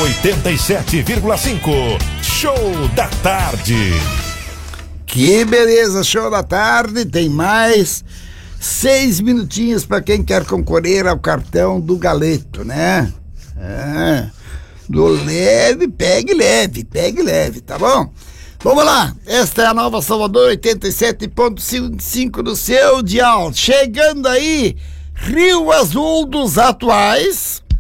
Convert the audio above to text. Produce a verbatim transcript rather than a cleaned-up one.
oitenta e sete vírgula cinco. Show da tarde. Que beleza, show da tarde. Tem mais seis minutinhos para quem quer concorrer ao cartão do Galeto, né? É. Do leve, pegue leve, pegue leve, tá bom? Vamos lá, esta é a Nova Salvador oitenta e sete ponto cinco do seu dial. Chegando aí, Rio Azul dos atuais.